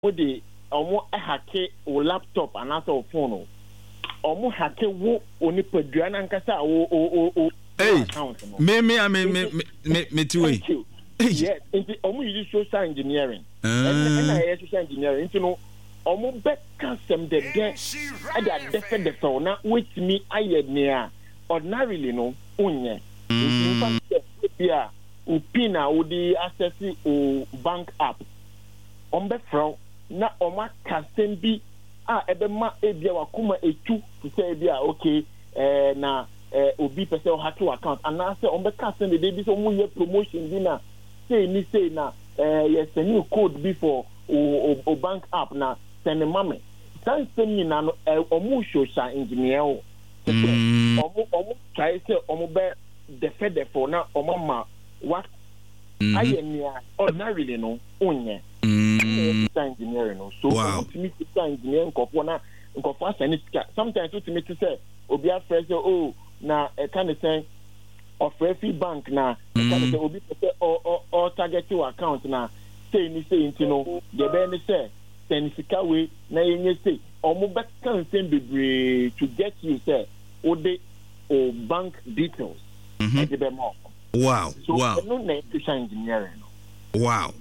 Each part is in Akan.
the omo hake o laptop and also phone omo hake wo oni padua na nkasa o account no me tiwe yes into omo use social engineering and social engineering into no omo be custom the get and that defend the na with me aye near ordinarily no onye in fact yeah upina odi access o bank app ombe from na oma kasem bi ebe ma ebia wakuma etu to say bia okay na obi pese o hack account and na say ombe kasem the dey bi so mu ye promotion bi na say na yes a new code before o bank app na send mame san send na no omu social engineer o omu try say omu be defend for na omu ma what aye nia ordinarily no onye engineering no so ultimate engineering nkofo send sometimes ultimate say obi afre say oh na e can say of every bank na e can say obi say or target your account na say into no the be say sensika we na yenye say omo be can send bebre to get you say ode o bank details e be more. Wow. So no na engineering. Wow.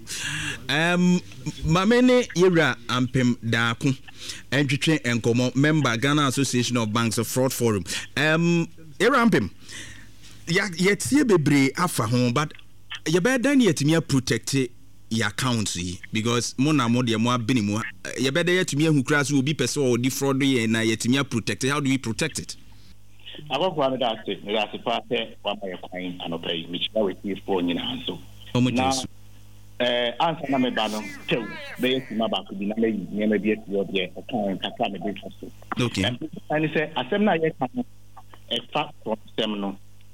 Mamene Yera Ampem Daku, Entwetwe Enkomo, member Ghana Association of Banks of Fraud Forum. Yera Ampem, yet see bebre afa home, but you better yet me protect your accounts because mona mode mo abinimu. You better yet me who crash will be person or defraud and yet me protect it. How do we protect it? I got one that's a part of my coin and pay which I receive for in answer. Now, answer na me bano tell be my back be na me near be your account kaka me business. Okay. And say asem na ye kan e fact from them no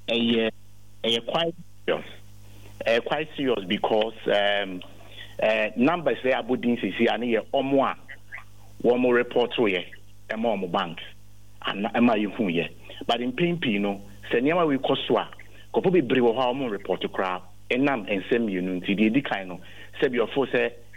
quite serious because numbers they abudin sisi ani ye omo a wo mo report to ye e mo bank and am I hu ye. But in PNP, no, Senyama we Koswa, Kopo be brave how more report to crowd, and nam and send you to the decano, send your force,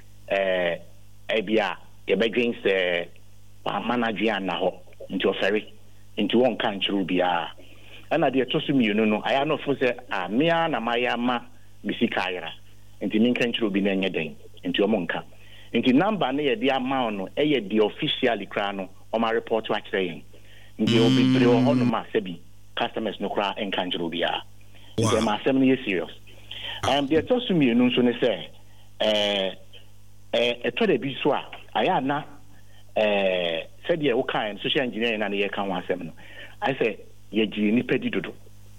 Abia, against the manager and now into a ferry, into one country, Rubia. And I dear to me, you know, I am not for say, Mia and Mayama, Missy Kaira, into Nin country will be near day, into a monka. Into number near the amount, the officially crown on my report to saying. They will be through on my sebi customers no cry and can't be they are 7 years serious. They are told to me, no sooner say, a told a biswa, I am not said, yeah, okay, and social engineering and the account 17. I say, ye genie pedido.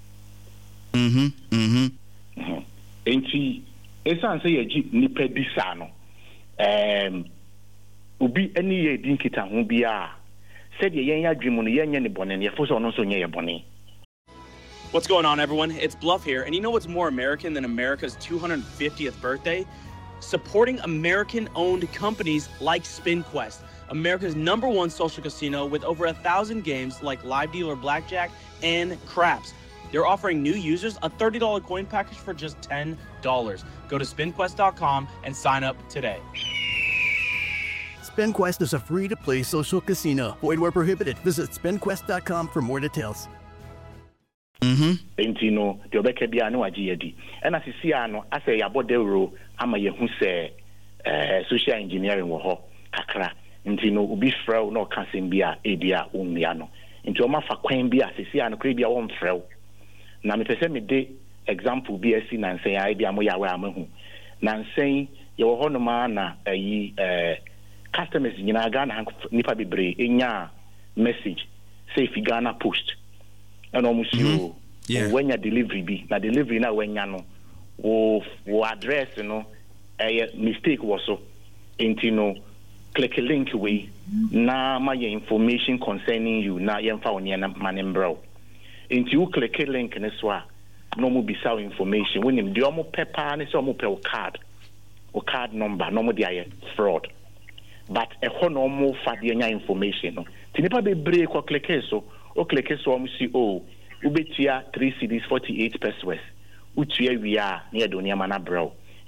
And she, it's answer ye genie pedisano. Ubi any ye dinkita won't be What's going on, everyone? It's Bluff here, and you know what's more American than America's 250th birthday? Supporting American-owned companies like SpinQuest, America's #1 social casino with over 1,000 games like live dealer blackjack and craps. They're offering new users a $30 coin package for just $10. Go to spinquest.com and sign up today. SpinQuest is a free-to-play social casino. Void where prohibited. Visit spinquest.com for more details. Entino, the Obeka Biano Agiadi. And as you see, I say about the rule, I'm a who say social engineering wo kakra. Entino, ubi frau no Casimbia, Abia, Umiano. Into a mafa quembia, Siciano, Crabia, one frau. Now, me say me de example BSc and say I be a moya where I'm who. Nan saying your honor customers in Ghana nipa bebre enya message say if Ghana post and almost you when your delivery be na delivery na when no wo address no mistake was so into no click a link away na my information concerning you na yemfa onye na manembro into you click a link na so no mo bisa information when him the omo paper na so mo pe card number no mo dey fraud. But a honorable fadia information. Tinipa be break or click so, or click so, MCO, Ubetia 3 CDs 48 pesos. Utia we are near Donia Mana Bro.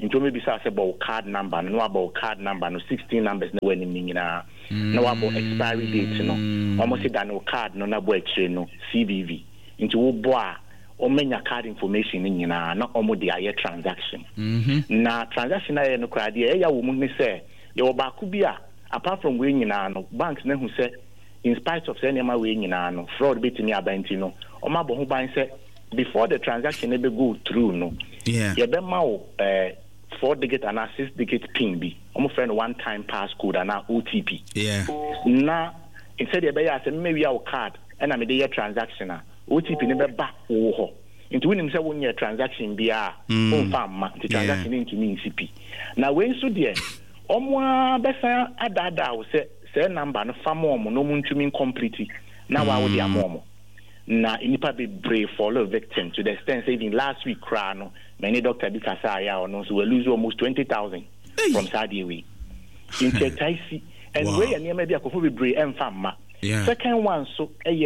into maybe say about card number no about card number no 16 numbers no when nyina no about expiry date no almost say no card no na bo actually no CVV into wo boa o menya card information nyina na omo de aye transaction na transaction na no kra de ya wo mu ni say ye wo ba ku bia apart from we nyina no banks na hu say in spite of say nyama we nyina no fraud betimi abanti no o ma bo hu ban say before the transaction be go through no ye be ma 4-digit and 6-digit pin be almost friend one-time passcode and OTP na instead ye be ya say maybe our card and I me dey transaction OTP ne be back ho into when him say when your transaction bia on farm the transaction into me CP na when so there omwa besa adada wo say number no fam no muntumi complete na wa wo dia momo na inipa be brave follow victim to the extent say even last week cra no many doctor bi kasa ya no so we lose almost 20,000 from Saudi way in Chetaisi and where near maybe akofo be brave emfamma second one so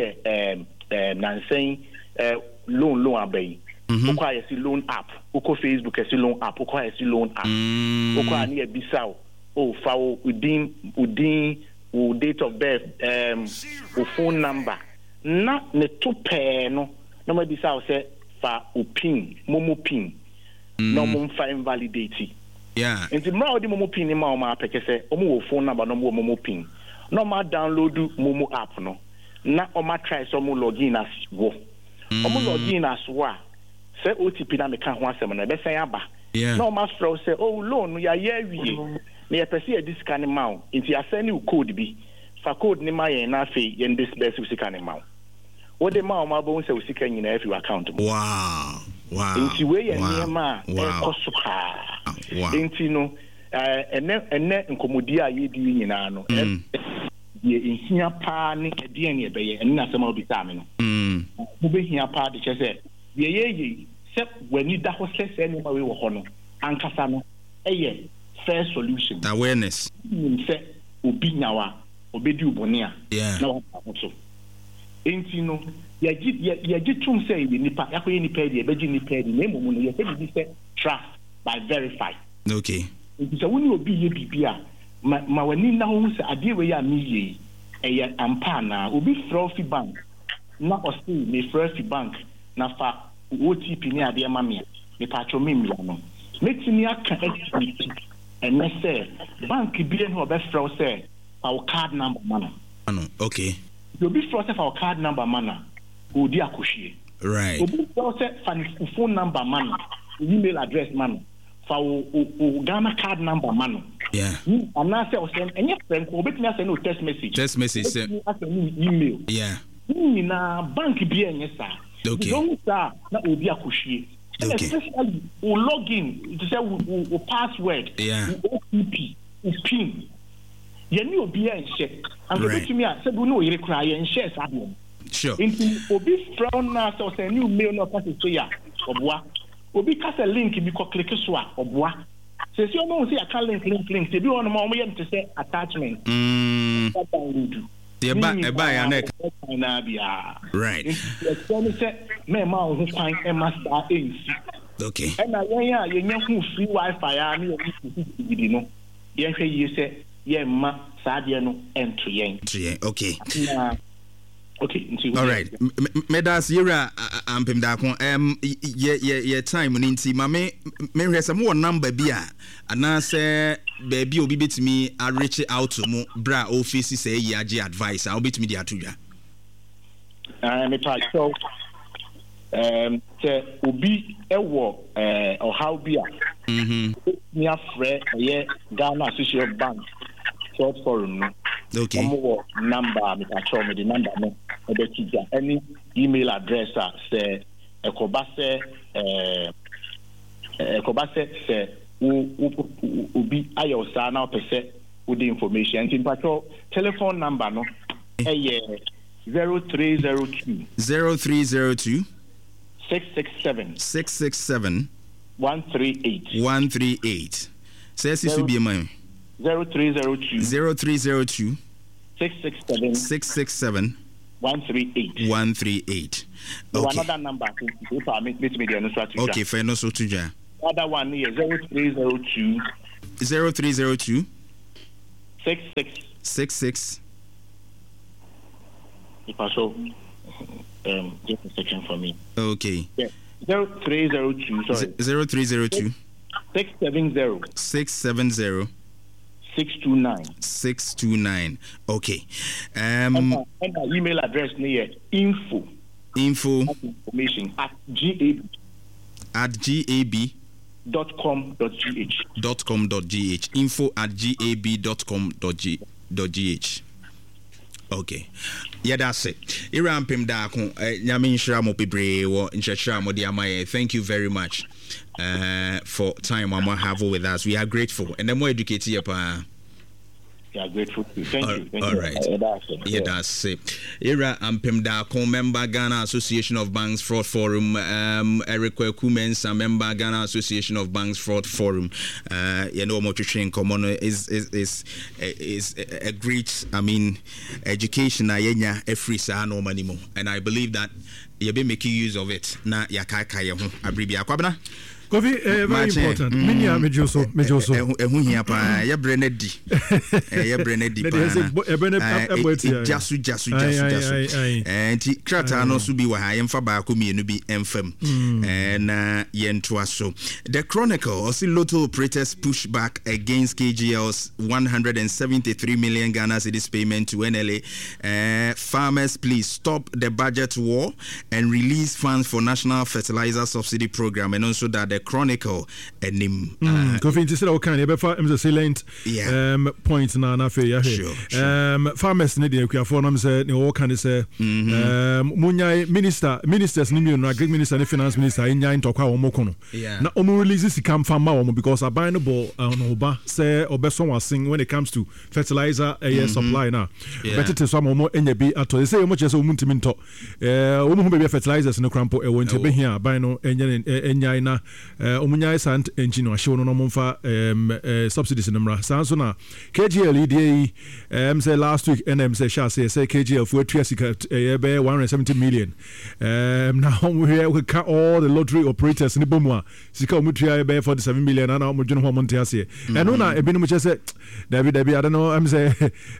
nansay loan abai ukwa yesi loan app uko Facebook yesi loan app ukwa yesi loan app ukwa ni ebisa o fa udin date of birth phone number na ne to pe no na ma bisa say fa pin momo pin no mo fa invalidate enti mra odi momo pin ni ma o ma peke say o mo phone number no mo momo pin no ma download momo app no na o ma try so mo login as wo o mo login as wa say OTP na me kan ho asem na be say aba no ma throw say oh loan no ya wie na ya pese e discount ni ma enti asani code bi fa code ni ma yen na fe yen disperse usika ni ma what the ma ma bo say usika nyina every account wow enti we yen niema e kosuka enti no ene nkomodi a ye di nyina no ye ehia pa ni ede ne be ye ene na sama obi ta me no mo be hia pa de che ye se wani da ho se ne ma we wo ho no ankasa no eye fair solution awareness se obi nyawa obedi ubonia na wa so enti no ye tum say ye nipa yakoye nipa de beji nipa de na momu no ye say bi say trust by verify okay enti so woni obi ye bibia ma wani na ho say ade we ya mi ye eye ampa na obi frofi bank na o say me frofi bank na fa OTP ni ade ma me me patro me no metini aka STP and I say bank bi no be fro say our card number mana okay you be fro say our card number mana odi akohie right you be fro say phone number mana email address mana for Ghana card number mana and I say o send any friend ko betimi send no text message send email ni na bank bi enye sa okay don't sa na odi akohie and especially we login to say we password OTP pin ye ni obi en share and go to me say do no yire kra ye share sabe sure into obi frown na so say new mail no pass so ya oboa obi ka say link bi ko click so a oboa say si o mo say aka link say bi on mo ye to say attachment download eba ya nek na bia right so me say me ma ho kwan e master ANC okay and na ye nya hu free wifi ya na ye no ye hwe ye say ye ma saade no ento yen okay okay all right medas yera ampem da kon ye time no nti ma me hwe some one number bi a ana say baby obi betimi a reach out to mu bra office say ye age advice a obetimi dia atodwa me pa so te obi ewo or how be me afre ye Ghana Association of Banks short forum no okay number me pa show me the number no ebetija any email address say ekobase say ubi ayo sa na opese with the information in patrol telephone number no 0302 667 138 says this will be my 0302 667 138 okay another number okay fair no so to ja other one is 0302 0302 66. If I show, just a second for me. Okay. Yeah. 0302. Sorry. 0302 670 629. Okay. And my email address near info information at gab.com.gh info@gab.com.gh. Okay. Yeah, that's it. Irampim Dako, Yamin Shramo Pibre, or Inshashramo Diamaye. Thank you very much for time Mama have with us. We are grateful. And then more educated. We are grateful to you. Thank you. All right. Yeah, that's it. Ira Ampim Dako, member Ghana Association of Banks Fraud Forum. Eric Kumens, member Ghana Association of Banks Fraud Forum. You know, Motrition Common is a great, education. A free no money more, and I believe that you be making use of it. Na yakaka yehu abribia kwabna. Kofi, very important. Minya mejoso. Ehu hia pa ya brenedi. Ya brenedi pa. Jasu. Enti krata no so bi wa ha yemfa ba ko mienu bi emfam. Na yentoa so. The Chronicle also lotto operators push back against KGL's 173 million Ghana cedis payment to NLA. Farmers, please stop the budget war and release funds for National Fertilizer Subsidy Program, and also that the Chronicle and him Kofi instead of kind of salient points na fe ya he farmers need the for them say all kind of say munya ministers ni mi no agric minister and finance minister in nyan tokwa omokono na omo release sika farmer omo because abandonable no ba say obeso wasin when it comes to fertilizer supply na better to some omo enya bi ato say omo chese omo ntimi nto omo hu be fertilizers no crampo e won be here buy no enya na omunya sant engine wa show no momfa subsidies number sanso na KGL EDA say last week NM say KGL for tuasika be 170 million now we cut all the lottery operators ni bomwa sika omutua be 47 million na omudwene ho monte ase eno na ebinum chese David I don't know say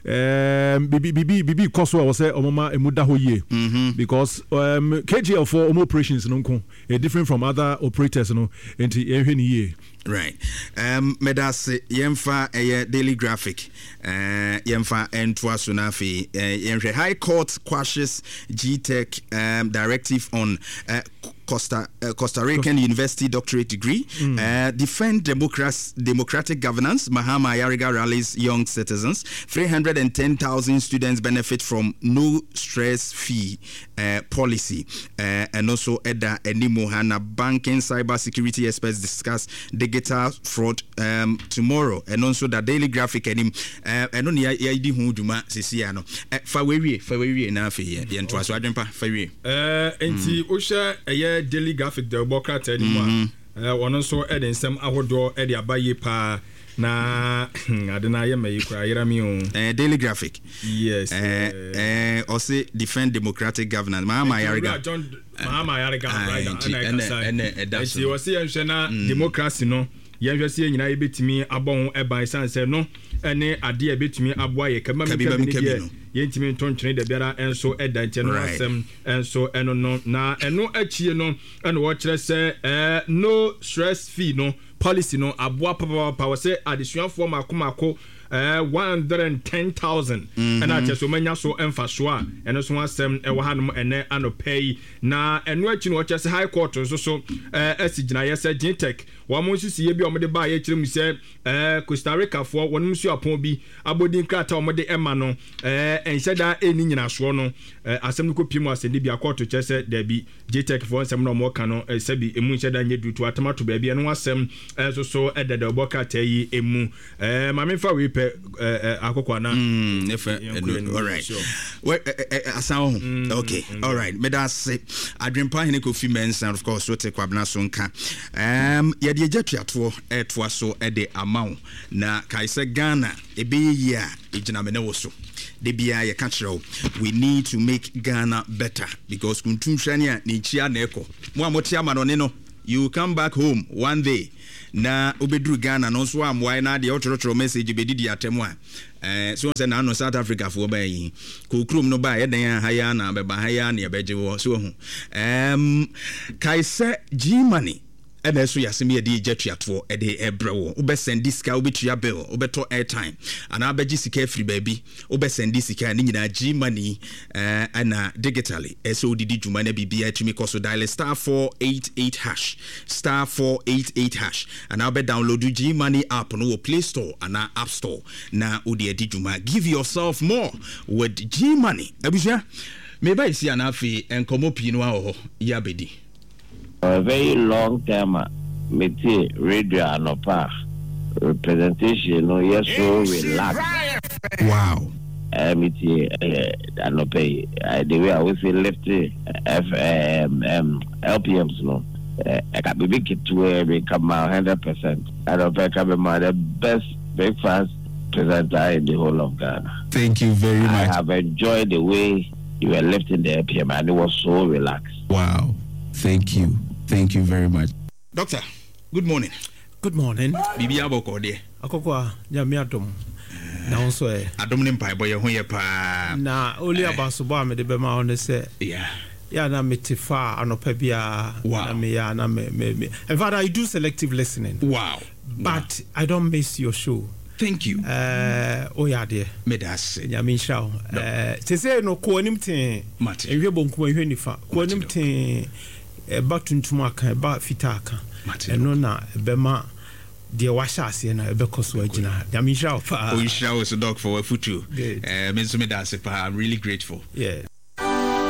bibi koso was say omoma emuda ho ye because KGL for operations no nko different from other operators no enti ehwe ni ye. Right. Medas yemfa Daily Graphic yemfa entwa sunafi yemhwe High Court quashes GTech directive on Costa Rican University doctorate degree. Defend democratic governance. Mahama Ayariga rallies young citizens. 310,000 students benefit from no stress fee policy. And also Edda Enimohana banking cyber security experts discuss digital fraud tomorrow. And also the Daily Graphic and only ID Huduma Sisiano. Fawerie na fe yentwa so adwempa fawerie. Enti Osha Daily Graphic the Bokrat anymore. One also Eden some ahodo Eddie Abaye pa na adena ye me kura yerami o. Daily Graphic. Yes. Also defend democratic governance. Mahama Ayariga. Mahama Ayariga right. And she was saying democracy no. Yɛhwɛ sɛ nyina yɛbɛtumi abɔ ho ɛban sanse no ɛne ade yɛbɛtumi aboa yɛ kama yɛntimi ntontwene da biara ɛnso ɛda nkyɛ no asɛm ɛnso ɛno no na ɛno akyie no ɛne wɔkyerɛ sɛ no stress fee no policy no aboa papa wɔ sɛ adesuafoɔ makomako 110,000 and I just manya so emfaso a eno so asem e wo hanom ene anopay na eno achi no chese high court so asigina yesa GTech wo mo sisi bi o mo de ba ye kirem se Costa Rica fo wonum su apon bi abodin krata o mo de ema no enhyeda eni nyina so no asem no kopim asende bi court chese da bi GTech fo nsem no mo ka no sebi emu enhyeda nye dutu atamato ba bi eno asem so edede oboka tayi emu mamefa we akokwa na all right okay all right me that say adwempa hene Kofi Mensah of course what kwabna so nka ye de agatuato etoa so de amount na kaise Ghana ebeyi a ejina me ne wo so de bia ye ka kire we need to make Ghana better because kuntunhwane a ne chia na eko mo amotia ma no ne no you come back home one day na obedru Ghana no so am why na de otro message be didi atemu a so say na no South Africa fo ba yi ko krom no ba ye dan ha ya na be ba ha ya na ye beje wo so hu kai se G Money and so yasemi ye di jetuato e de ebrewo wo be send sika wo betua bill wo beto airtime ana abeji sika free baby wo be send sika ni nyina G Money ana digitally so didi djuma na bibia tumi koso dial *488# *488# and now be download G Money app no wo Play Store ana App Store na odi edi djuma. Give yourself more with G Money. Abusha me ba isi ana afi enkomo pino a ho ya bedi a very long time meti radio anopa representation no yes so relax. Wow. Meti anopa the way I always say left LPMs no I got be big to where we come out 100%. Anopa come the best breakfast presenter in the whole of Ghana. Thank you very much. I have enjoyed the way you were lifting the LPM and it was so relaxed. Wow. Thank you very much. Doctor, good morning. Good morning. Bibi aboko de. Akokwa nyame adom. Na onso adom ne mpai boye ho ye pa. Na oli abasobo me de be ma on say. Yeah. Yeah, na metifa anopa bia na me ya na me. In fact, I do selective listening. Wow. But I don't miss your show. Thank you. Oh yeah, dear. Medas. Nyame show. Te say no ko anim ten. Mate. Ehwe bonku ehwe nifa. Ko anim ten ba tuntum aka ba fita aka. Eno na bema de washa ase na be koso agina. Nyame show pa. Oh, you show us a dog for a futu. Me so me das pa. I'm really grateful. Yeah.